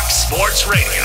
Fox Sports Radio.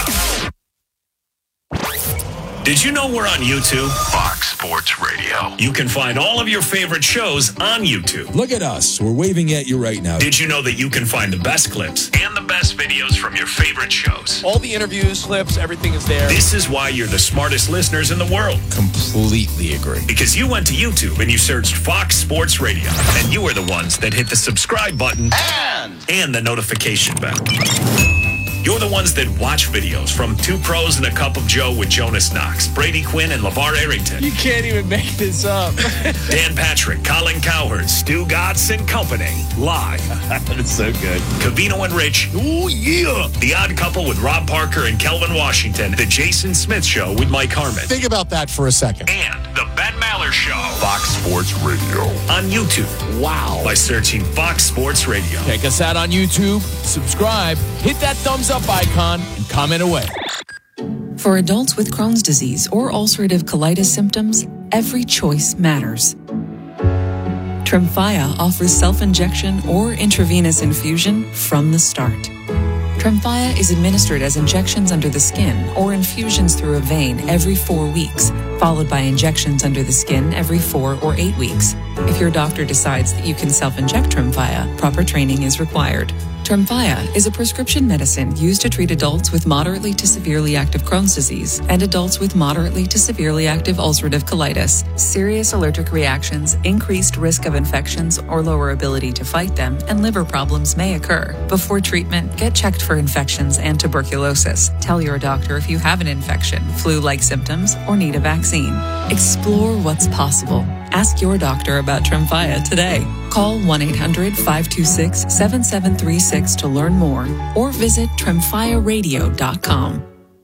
Did you know we're on YouTube? Fox Sports Radio. You can find all of your favorite shows on YouTube. Look at us. We're waving at you right now. Did you know that you can find the best clips and the best videos from your favorite shows? All the interviews, clips, everything is there. This is why you're the smartest listeners in the world. Completely agree. Because you went to YouTube and you searched Fox Sports Radio. And you are the ones that hit the subscribe button and the notification bell. You're the ones that watch videos from Two Pros and a Cup of Joe with Jonas Knox, Brady Quinn, and LeVar Arrington. You can't even make this up. Dan Patrick, Colin Cowherd, Stu Gatz and Company. Live. That's so good. Covino and Rich. Ooh, yeah. The Odd Couple with Rob Parker and Kelvin Washington. The Jason Smith Show with Mike Harmon. Think about that for a second. And the Ben Maller Show. Fox Sports Radio. On YouTube. Wow. By searching Fox Sports Radio. Check us out on YouTube. Subscribe. Hit that thumbs up icon and comment away. For adults with Crohn's disease or ulcerative colitis symptoms, every choice matters. Tremfya offers self-injection or intravenous infusion from the start. Tremfya is administered as injections under the skin or infusions through a vein every 4 weeks, followed by injections under the skin every 4 or 8 weeks. If your doctor decides that you can self-inject Tremfya, proper training is required. Tremfya is a prescription medicine used to treat adults with moderately to severely active Crohn's disease and adults with moderately to severely active ulcerative colitis. Serious allergic reactions, increased risk of infections or lower ability to fight them, and liver problems may occur. Before treatment, get checked for infections and tuberculosis. Tell your doctor if you have an infection, flu-like symptoms, or need a vaccine. Explore what's possible. Ask your doctor about Tremfya today. Call 1-800-526-7736 to learn more or visit tremfyaradio.com.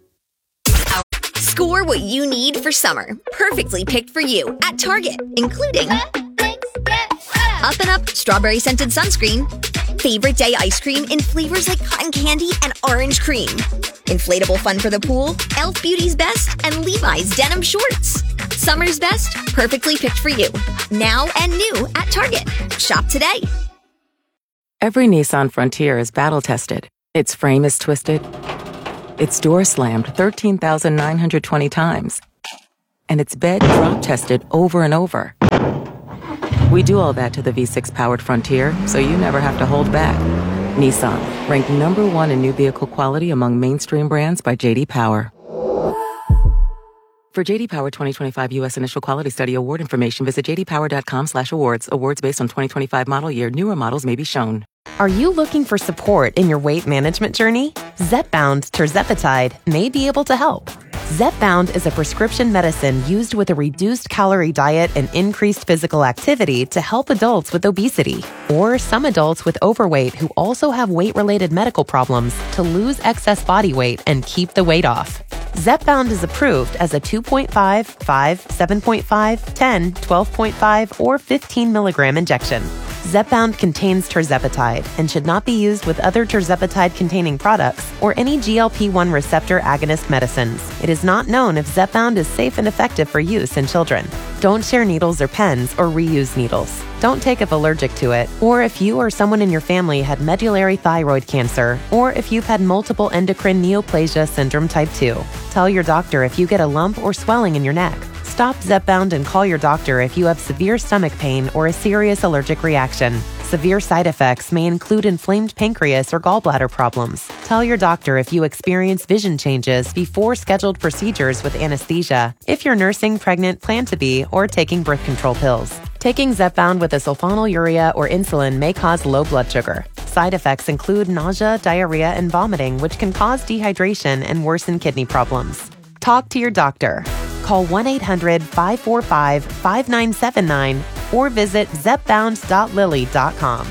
Score what you need for summer. Perfectly picked for you at Target, including Up and Up strawberry scented sunscreen, favorite day ice cream in flavors like cotton candy and orange cream, inflatable fun for the pool, Elf Beauty's Best, and Levi's denim shorts. Summer's best, perfectly picked for you. Now and new at Target. Shop today. Every Nissan Frontier is battle-tested. Its frame is twisted. Its door slammed 13,920 times. And its bed drop-tested over and over. We do all that to the V6-powered Frontier, so you never have to hold back. Nissan, ranked #1 in new vehicle quality among mainstream brands by J.D. Power. For J.D. Power 2025 U.S. Initial Quality Study award information, visit jdpower.com/awards. Awards based on 2025 model year. Newer models may be shown. Are you looking for support in your weight management journey? Zepbound tirzepatide may be able to help. Zepbound is a prescription medicine used with a reduced calorie diet and increased physical activity to help adults with obesity or some adults with overweight who also have weight-related medical problems to lose excess body weight and keep the weight off. Zepbound is approved as a 2.5, 5, 7.5, 10, 12.5, or 15 milligram injection. Zepbound contains tirzepatide and should not be used with other tirzepatide-containing products or any GLP-1 receptor agonist medicines. It is not known if Zepbound is safe and effective for use in children. Don't share needles or pens or reuse needles. Don't take if allergic to it, or if you or someone in your family had medullary thyroid cancer, or if you've had multiple endocrine neoplasia syndrome type 2. Tell your doctor if you get a lump or swelling in your neck. Stop Zepbound and call your doctor if you have severe stomach pain or a serious allergic reaction. Severe side effects may include inflamed pancreas or gallbladder problems. Tell your doctor if you experience vision changes before scheduled procedures with anesthesia, if you're nursing, pregnant, plan to be, or taking birth control pills. Taking Zepbound with a sulfonylurea or insulin may cause low blood sugar. Side effects include nausea, diarrhea, and vomiting, which can cause dehydration and worsen kidney problems. Talk to your doctor. Call 1-800-545-5979 or visit zepbound.lilly.com.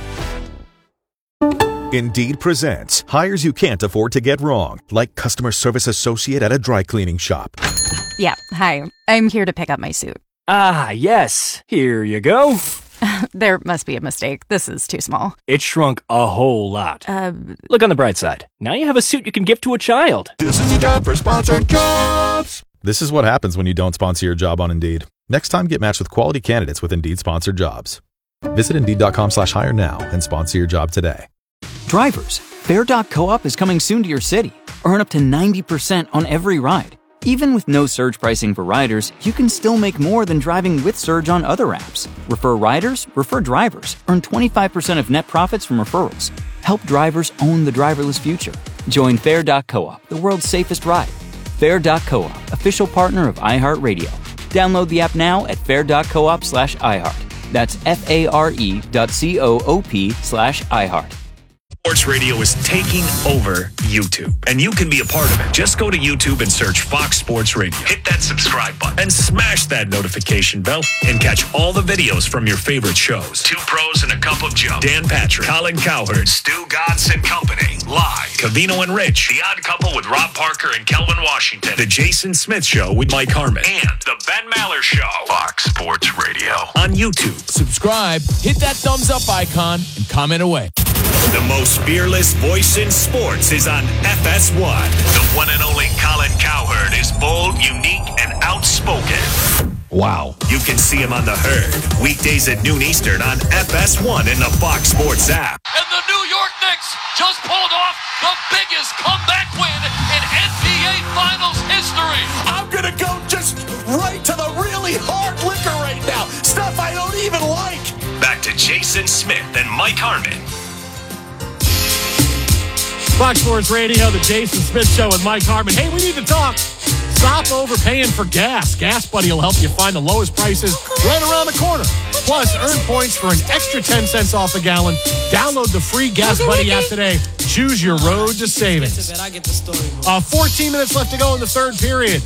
Indeed presents hires you can't afford to get wrong, like customer service associate at a dry cleaning shop. Yeah, hi. I'm here to pick up my suit. Ah, yes. Here you go. There must be a mistake. This is too small. It shrunk a whole lot. Look on the bright side. Now you have a suit you can gift to a child. This is the job for sponsored jobs. This is what happens when you don't sponsor your job on Indeed. Next time, get matched with quality candidates with Indeed sponsored jobs. Visit Indeed.com/hire now and sponsor your job today. Drivers, Fair.coop is coming soon to your city. Earn up to 90% on every ride. Even with no surge pricing for riders, you can still make more than driving with Surge on other apps. Refer riders, refer drivers. Earn 25% of net profits from referrals. Help drivers own the driverless future. Join Fair.coop, the world's safest ride. Fair.coop, official partner of iHeartRadio. Download the app now at fair.coop/iHeart. That's FARE.coop/iHeart. Sports Radio is taking over YouTube, and you can be a part of it. Just go to YouTube and search Fox Sports Radio. Hit that subscribe button and smash that notification bell and catch all the videos from your favorite shows. Two Pros and a Cup of Joe, Dan Patrick, Colin Cowherd, Stu Godson Company, Live, Covino and Rich, The Odd Couple with Rob Parker and Kelvin Washington, The Jason Smith Show with Mike Harmon, and The Ben Maller Show. Fox Sports Radio on YouTube. Subscribe, hit that thumbs up icon, and comment away. The most fearless voice in sports is on FS1. The one and only Colin Cowherd is bold, unique, and outspoken. Wow. You can see him on The Herd, weekdays at noon Eastern on FS1 in the Fox Sports app. And the New York Knicks just pulled off the biggest comeback win in NBA Finals history. I'm going to go just right to the really hard liquor right now. Stuff I don't even like. Back to Jason Smith and Mike Harmon. Fox Sports Radio, the Jason Smith Show with Mike Harmon. Hey, we need to talk. Stop overpaying for gas. Gas Buddy will help you find the lowest prices right around the corner. Plus, earn points for an extra 10 cents off a gallon. Download the free Gas Buddy app today. Choose your road to savings. 14 minutes left to go in the third period.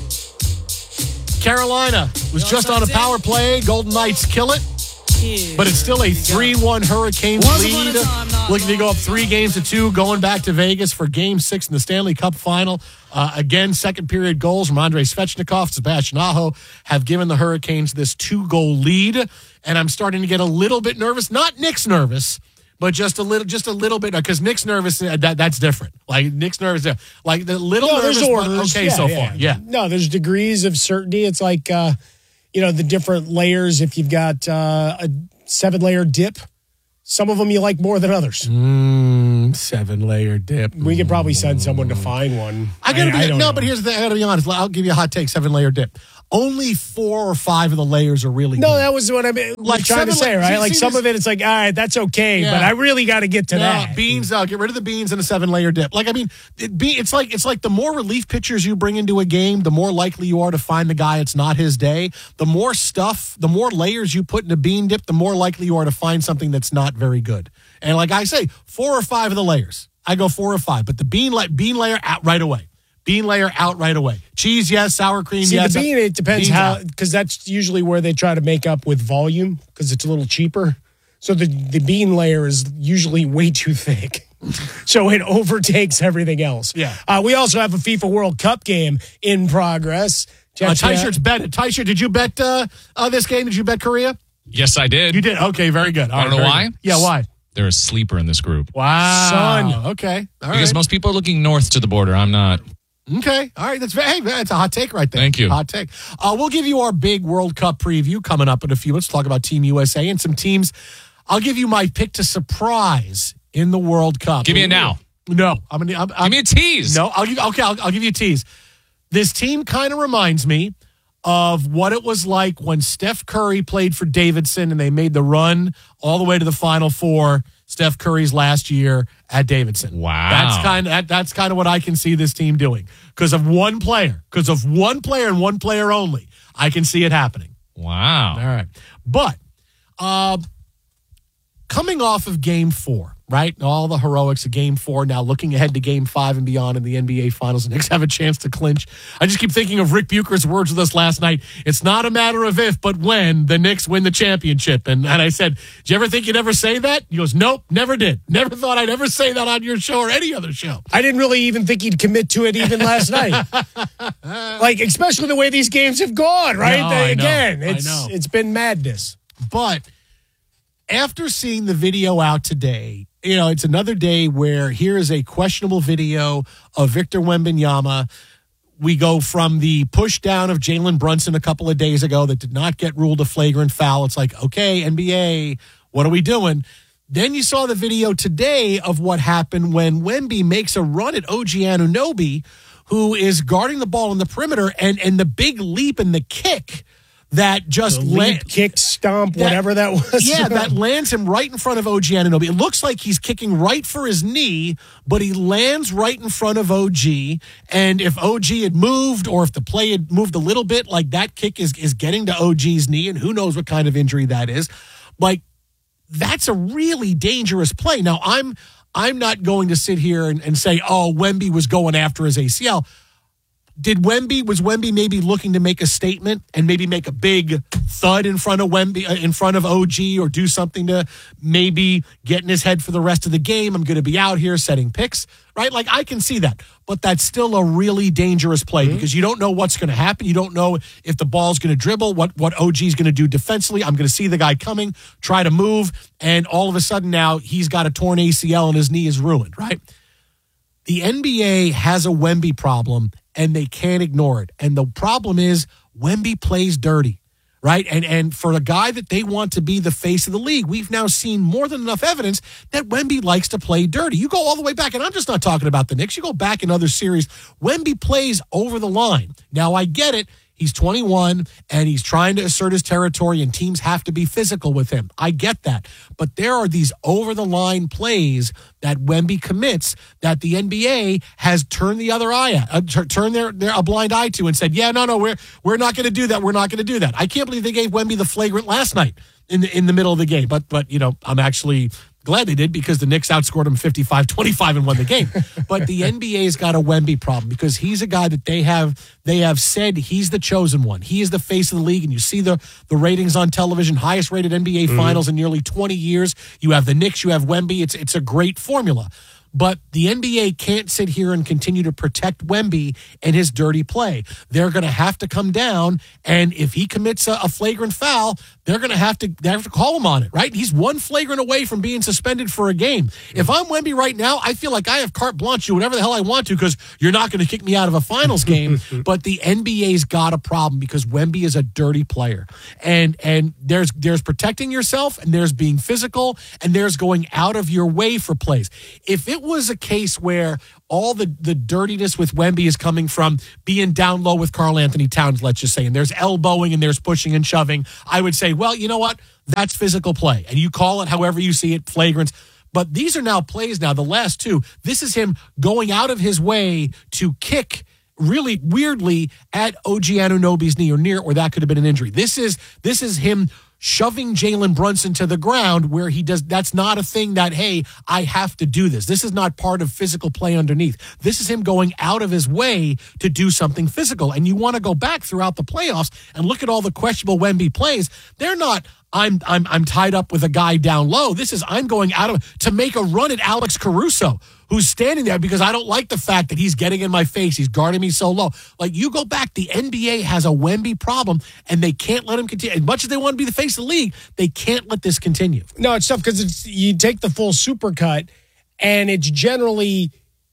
Carolina was just on a power play. Golden Knights kill it. But it's still a 3-1 Hurricanes lead. Looking to go up 3-2, going back to Vegas for Game 6 in the Stanley Cup Final. Again, second period goals from Andrei Svechnikov, Sebastian Aho have given the Hurricanes this 2-goal lead. And I'm starting to get a little bit nervous. Not Nick's nervous, but just a little bit, because Nick's nervous. That's different. Like Nick's nervous, like the little nervous. There's orders. Okay, so far, yeah. No, there's degrees of certainty. It's like the different layers. If you've got a 7-layer dip, some of them you like more than others. 7-layer dip. We could probably send someone to find one. But here's the thing. I gotta be honest. I'll give you a hot take. 7-layer dip. Only 4 or 5 of the layers are really good. No, that was what I'm trying to say, right? Like some of it, it's like, all right, that's okay, but I really got to get to that. Beans, I'll get rid of the beans and a 7-layer dip. Like, I mean, it's like the more relief pitchers you bring into a game, the more likely you are to find the guy it's not his day. The more stuff, the more layers you put in a bean dip, the more likely you are to find something that's not very good. And like I say, 4 or 5 of the layers. I go 4 or 5, but the bean layer out right away. Bean layer out right away. Cheese, yes. Sour cream, yes. The bean, it depends how, because that's usually where they try to make up with volume, because it's a little cheaper. So the bean layer is usually way too thick. So it overtakes everything else. Yeah. We also have a FIFA World Cup game in progress. Ty-Shirt's betted. Ty-Shirt, did you bet this game? Did you bet Korea? Yes, I did. You did? Okay, very good. I don't know why. Good. Yeah, why? They're a sleeper in this group. Wow. Son. Okay. All because most people are looking north to the border. I'm not. Okay. All right. That's a hot take right there. Thank you. Hot take. We'll give you our big World Cup preview coming up in a few minutes. Talk about Team USA and some teams. I'll give you my pick to surprise in the World Cup. Give me a now. No. Give me a tease. No. I'll give you a tease. This team kind of reminds me of what it was like when Steph Curry played for Davidson and they made the run all the way to the Final Four. Steph Curry's last year at Davidson. Wow. That's kind of what I can see this team doing. Because of one player and one player only, I can see it happening. Wow. All right. But coming off of Game 4, right? All the heroics of Game 4, now looking ahead to Game 5 and beyond in the NBA Finals. The Knicks have a chance to clinch. I just keep thinking of Rick Bucher's words with us last night. It's not a matter of if, but when the Knicks win the championship. And I said, did you ever think you'd ever say that? He goes, nope, never did. Never thought I'd ever say that on your show or any other show. I didn't really even think he'd commit to it even last night. Like, especially the way these games have gone, right? No, it's been madness. But after seeing the video out today, it's another day where here is a questionable video of Victor Wembanyama. We go from the push down of Jalen Brunson a couple of days ago that did not get ruled a flagrant foul. It's like, okay, NBA, what are we doing? Then you saw the video today of what happened when Wemby makes a run at OG Anunoby, who is guarding the ball on the perimeter, and the big leap and the kick that just kick, stomp, whatever that was. Yeah, that lands him right in front of OG Anunoby. It looks like he's kicking right for his knee, but he lands right in front of OG. And if OG had moved, or if the play had moved a little bit, like that kick is getting to OG's knee, and who knows what kind of injury that is. Like, that's a really dangerous play. Now, I'm not going to sit here and say, oh, Wemby was going after his ACL. Was Wemby maybe looking to make a statement and maybe make a big thud in front of OG, or do something to maybe get in his head for the rest of the game? I'm going to be out here setting picks, right? Like, I can see that, but that's still a really dangerous play because you don't know what's going to happen. You don't know if the ball's going to dribble, what OG is going to do defensively. I'm going to see the guy coming, try to move, and all of a sudden now he's got a torn ACL and his knee is ruined, right? The NBA has a Wemby problem, and they can't ignore it. And the problem is Wemby plays dirty, right? And for a guy that they want to be the face of the league, we've now seen more than enough evidence that Wemby likes to play dirty. You go all the way back, and I'm just not talking about the Knicks. You go back in other series, Wemby plays over the line. Now, I get it. He's 21, and he's trying to assert his territory, and teams have to be physical with him. I get that. But there are these over-the-line plays that Wemby commits that the NBA has turned the other eye at, turned a blind eye to, and said, yeah, no, we're not going to do that. We're not going to do that. I can't believe they gave Wemby the flagrant last night in the middle of the game. But you know, I'm actually glad they did, because the Knicks outscored them 55-25 and won the game. But the NBA's got a Wemby problem, because he's a guy that they have said he's the chosen one. He is the face of the league, and you see the ratings on television, highest rated NBA finals in nearly 20 years. You have the Knicks, you have Wemby. It's a great formula. But the NBA can't sit here and continue to protect Wemby and his dirty play. They're going to have to come down, and if he commits a flagrant foul, they have to call him on it, right? He's one flagrant away from being suspended for a game. If I'm Wemby right now, I feel like I have carte blanche to do whatever the hell I want to, because you're not going to kick me out of a finals game. But the NBA's got a problem, because Wemby is a dirty player. And there's protecting yourself, and there's being physical, and there's going out of your way for plays. If it was a case where all the dirtiness with Wemby is coming from being down low with Karl Anthony Towns, let's just say, and there's elbowing and there's pushing and shoving, I would say, well, you know what? That's physical play. And you call it however you see it, flagrant. But these are now plays now, the last two. This is him going out of his way to kick really weirdly at OG Anunoby's knee or near, or that could have been an injury. This is him shoving Jalen Brunson to the ground, where he does. That's not a thing that, hey, I have to do this. This is not part of physical play underneath. This is him going out of his way to do something physical. And you want to go back throughout the playoffs and look at all the questionable Wemby plays. They're not, I'm tied up with a guy down low. This is, I'm going out of to make a run at Alex Caruso, who's standing there because I don't like the fact that he's getting in my face. He's guarding me so low. Like, you go back, the NBA has a Wemby problem, and they can't let him continue. As much as they want to be the face of the league, they can't let this continue. No, it's tough, because you take the full supercut, and it's generally,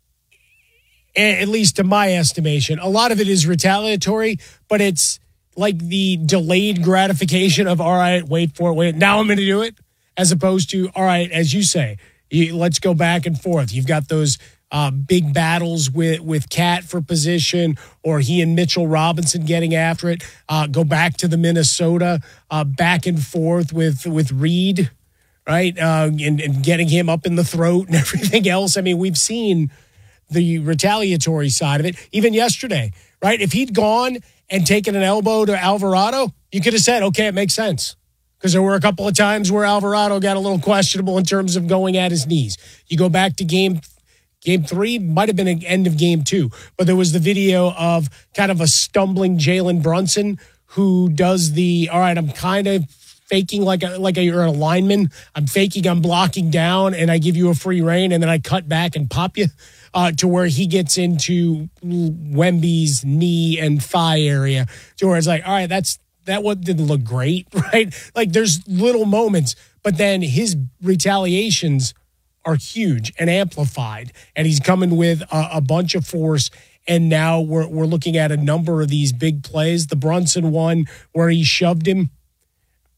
at least to my estimation, a lot of it is retaliatory, but it's like the delayed gratification of, all right, wait, now I'm going to do it, as opposed to, all right, as you say, let's go back and forth. You've got those big battles with Cat for position, or he and Mitchell Robinson getting after it. Go back to the Minnesota back and forth with Reed, right? And getting him up in the throat and everything else. I mean, we've seen the retaliatory side of it. Even yesterday, right? If he'd gone and taken an elbow to Alvarado, you could have said, okay, it makes sense. Because there were a couple of times where Alvarado got a little questionable in terms of going at his knees. You go back to game 3, might have been an end of game 2, but there was the video of kind of a stumbling Jalen Brunson who does the, all right, I'm kind of faking like you're a lineman. I'm faking, I'm blocking down, and I give you a free rein, and then I cut back and pop you, to where he gets into Wemby's knee and thigh area, to where it's like, all right, that one didn't look great, right? Like, there's little moments, but then his retaliations are huge and amplified, and he's coming with a bunch of force. And now we're looking at a number of these big plays. The Brunson one where he shoved him.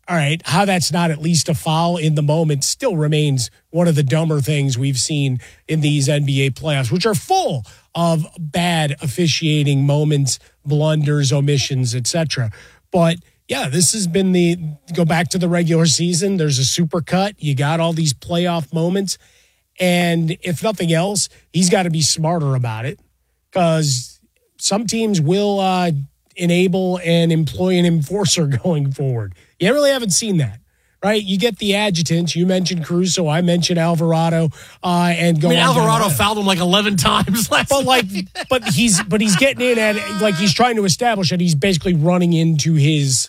all right, how that's not at least a foul in the moment still remains one of the dumber things we've seen in these NBA playoffs, which are full of bad officiating moments, blunders, omissions, etc. But yeah, this has been go back to the regular season. There's a super cut. You got all these playoff moments. And if nothing else, he's got to be smarter about it, because some teams will enable and employ an enforcer going forward. You really haven't seen that, right? You get the adjutants. You mentioned Caruso. I mentioned Alvarado. And go. Alvarado fouled him like 11 times last night. But he's getting in at, like, he's trying to establish that he's basically running into his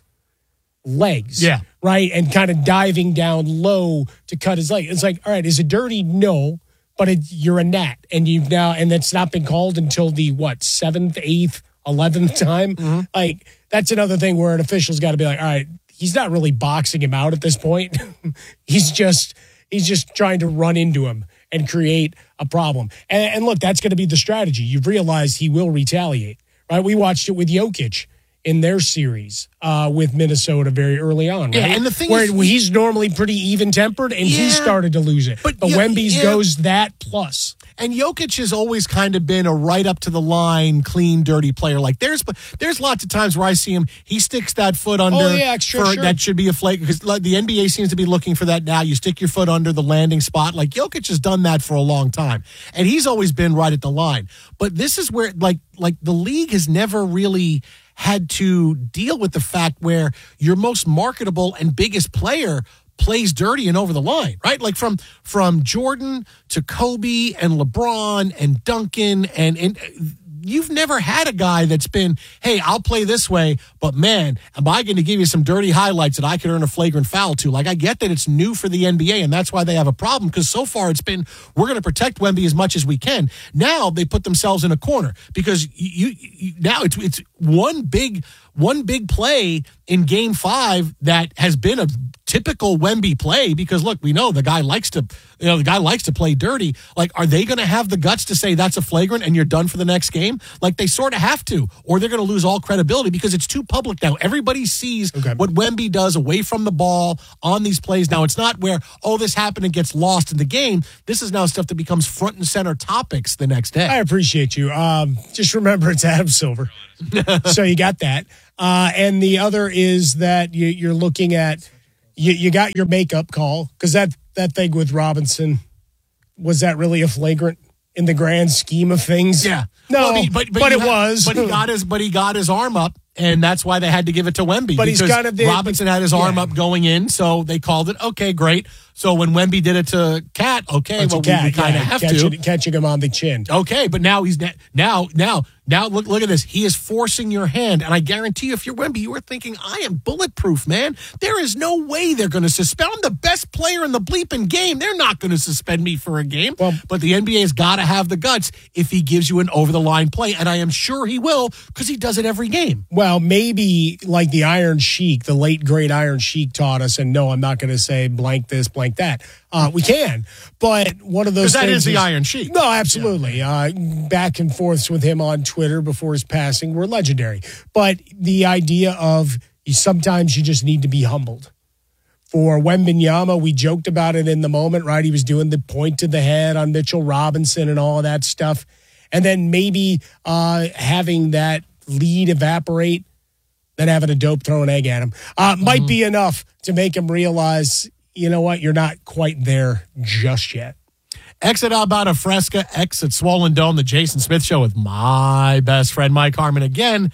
legs. Yeah. Right? And kind of diving down low to cut his leg. It's like, all right, is it dirty? No. But you're a gnat. And that's not been called until the 7th, 8th, 11th time. Mm-hmm. Like, that's another thing where an official's got to be like, all right, he's not really boxing him out at this point. he's just trying to run into him and create a problem. And look, that's going to be the strategy. You've realized he will retaliate, right? We watched it with Jokic in their series with Minnesota very early on, right? Yeah, and the thing where is, he's normally pretty even-tempered, and he started to lose it. But Wemby's goes that plus. And Jokic has always kind of been a right up to the line, clean, dirty player. Like there's lots of times where I see him, he sticks that foot under. Oh, yeah, sure. That should be a flake, because the NBA seems to be looking for that now. You stick your foot under the landing spot. Like Jokic has done that for a long time, and he's always been right at the line. But this is where like the league has never really had to deal with the fact where your most marketable and biggest player plays dirty and over the line, right? Like from Jordan to Kobe and LeBron and Duncan, and you've never had a guy that's been, hey, I'll play this way, but man, am I going to give you some dirty highlights that I could earn a flagrant foul to? Like, I get that it's new for the NBA, and that's why they have a problem, because so far it's been, we're going to protect Wemby as much as we can. Now they put themselves in a corner, because now it's one big play in Game 5 that has been a typical Wemby play, because look, we know the guy likes to play dirty. Like, are they going to have the guts to say that's a flagrant and you're done for the next game? Like, they sort of have to, or they're going to lose all credibility, because it's too public now. Everybody sees what Wemby does away from the ball on these plays. Now, it's not where, this happened and gets lost in the game. This is now stuff that becomes front and center topics the next day. I appreciate you. Just remember, it's Adam Silver. So you got that. And the other is that you're looking at, you got your makeup call, because that thing with Robinson, was that really a flagrant in the grand scheme of things? Yeah. No, well, but it was. But he got his arm up, and that's why they had to give it to Wemby. But he's kind of Robinson had his arm up going in, so they called it. Okay, great. So when Wemby did it to Cat, we kind of have to catching him on the chin. Okay, but now he's now look at this. He is forcing your hand, and I guarantee you, if you're Wemby, you are thinking, I am bulletproof, man. There is no way they're going to suspend. I'm the best player in the bleeping game. They're not going to suspend me for a game. Well, but the NBA has got to have the guts if he gives you an over-the-line play, and I am sure he will, because he does it every game. Well, maybe like the Iron Sheik, the late great Iron Sheik taught us, and no, I'm not going to say blank this, blank that. We can, but one of those things. Because that is the Iron Sheik. No, absolutely. Yeah. Back and forths with him on Twitter before his passing were legendary. But the idea of sometimes you just need to be humbled. For Wembanyama, we joked about it in the moment, right? He was doing the point to the head on Mitchell Robinson and all of that stuff. And then maybe having that lead evaporate, then having a dope throw an egg at him might be enough to make him realize, you know what, you're not quite there just yet. Exit Alberta Fresca, exit Swollen Dome, the Jason Smith Show with my best friend, Mike Harmon. Again,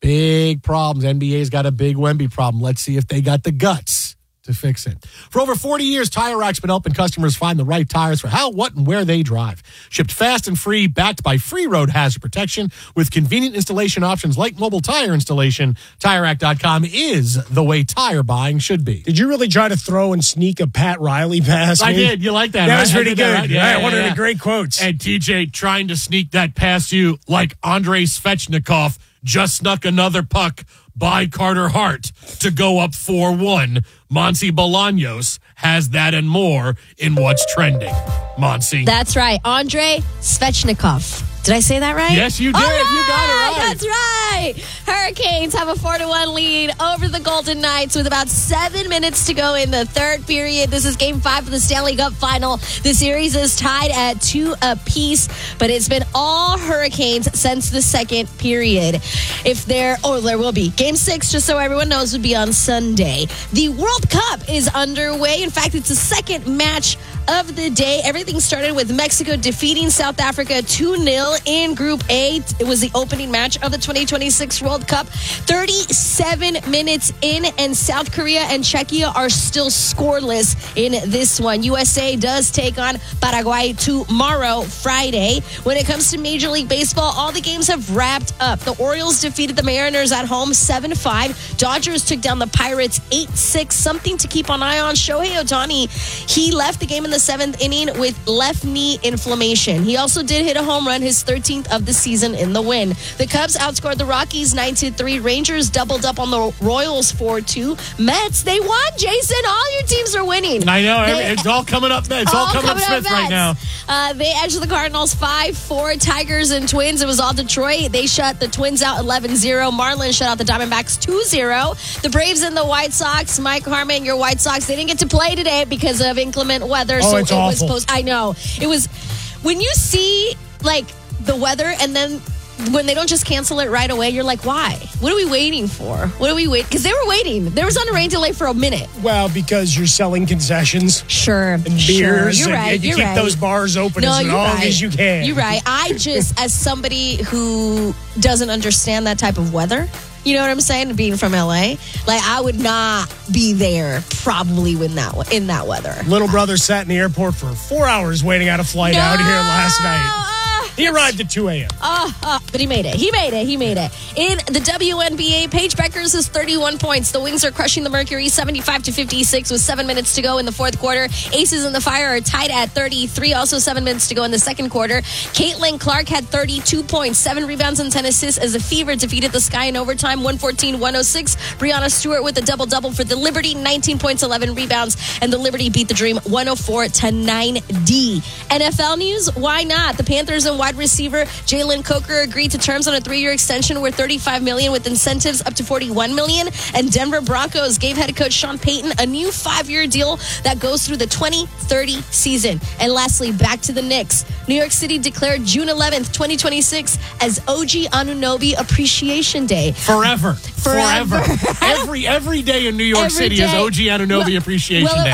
big problems. NBA's got a big Wemby problem. Let's see if they got the guts to fix it. For over 40 years, Tire Rack's been helping customers find the right tires for how, what, and where they drive. Shipped fast and free, backed by free road hazard protection with convenient installation options like mobile tire installation. TireRack.com is the way tire buying should be. Did you really try to throw and sneak a Pat Riley pass? I did. You like that? That right? was pretty good. Right? Yeah, one of the great quotes. And TJ trying to sneak that past you like Andrei Svechnikov just snuck another puck by Carter Hart to go up 4-1. Monsi Bolaños has that and more in What's Trending. Monsi. That's right. Andrei Svechnikov. Did I say that right? Yes, you did. All right, you got it right. That's right. right. Hurricanes have a 4-1 lead over the Golden Knights with about 7 minutes to go in the third period. This is Game 5 of the Stanley Cup Final. The series is tied at 2 apiece, but it's been all Hurricanes since the second period. There will be. Game 6, just so everyone knows, would be on Sunday. The World Cup is underway. In fact, it's the second match of the day. Everything started with Mexico defeating South Africa 2-0 in Group A. It was the opening match of the 2026 World Cup. 37 minutes in, and South Korea and Czechia are still scoreless in this one. USA does take on Paraguay tomorrow, Friday. When it comes to Major League Baseball, all the games have wrapped up. The Orioles defeated the Mariners at home 7-5. Dodgers took down the Pirates 8-6. Something to keep an eye on. Shohei Ohtani, he left the game in the 7th inning with left knee inflammation. He also did hit a home run, his 13th of the season in the win. The Cubs outscored the Rockies 9-3. Rangers doubled up on the Royals 4-2. Mets, they won, Jason. All your teams are winning. I know. It's all coming up. It's all coming up Smith right now. They edged the Cardinals 5-4. Tigers and Twins, it was all Detroit. They shut the Twins out 11-0. Marlins shut out the Diamondbacks 2-0. The Braves and the White Sox, Mike Harmon, your White Sox, they didn't get to play today because of inclement weather. Oh, it's awful. I know. It was, when you see like the weather and then when they don't just cancel it right away, you're like, why? What are we waiting for? What are we waiting? Because they were waiting. There was on a rain delay for a minute. Well, because you're selling concessions. Sure. And beers. Sure. You're right. And you keep those bars open as long as you can. You're right. I just, as somebody who doesn't understand that type of weather, you know what I'm saying? Being from LA, like I would not be there probably in that weather. Little brother sat in the airport for 4 hours waiting out a flight out here last night. He arrived at 2 a.m. But he made it. He made it. In the WNBA, Paige Beckers has 31 points. The Wings are crushing the Mercury 75-56 with 7 minutes to go in the fourth quarter. Aces and the Fire are tied at 33. Also 7 minutes to go in the second quarter. Caitlin Clark had 32 points, 7 rebounds and 10 assists as the Fever defeated the Sky in overtime 114-106. Brianna Stewart with a double-double for the Liberty, 19 points, 11 rebounds, and the Liberty beat the Dream 104-9D. NFL news, why not? The Panthers and wide receiver Jalen Coker agreed to terms on a 3-year extension worth $35 million with incentives up to $41 million. And Denver Broncos gave head coach Sean Payton a new 5-year deal that goes through the 2030 season. And lastly, back to the Knicks. New York City declared June 11th, 2026 as OG Anunoby Appreciation Day. Forever. Every day in New York City is OG Anunoby Appreciation Day.